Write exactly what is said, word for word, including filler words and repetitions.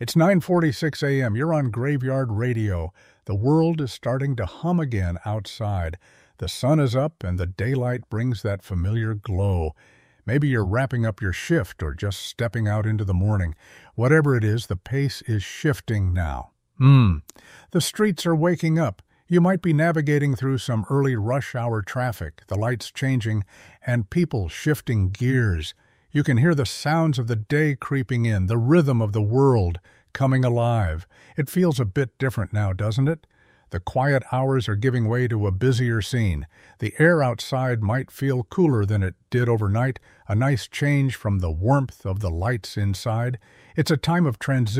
It's nine forty-six a m. You're on Graveyard Radio. The world is starting to hum again outside. The sun is up and the daylight brings that familiar glow. Maybe you're wrapping up your shift or just stepping out into the morning. Whatever it is, the pace is shifting now. Hmm. The streets are waking up. You might be navigating through some early rush hour traffic, the lights changing, and people shifting gears. You can hear the sounds of the day creeping in, the rhythm of the world coming alive. It feels a bit different now, doesn't it? The quiet hours are giving way to a busier scene. The air outside might feel cooler than it did overnight, a nice change from the warmth of the lights inside. It's a time of transition.